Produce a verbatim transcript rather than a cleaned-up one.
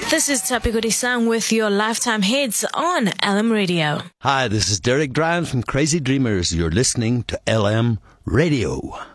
This is Tapiguri Sang with your Lifetime Hits on L M Radio. Hi, this is Derek Dryan from Crazy Dreamers. You're listening to L M Radio.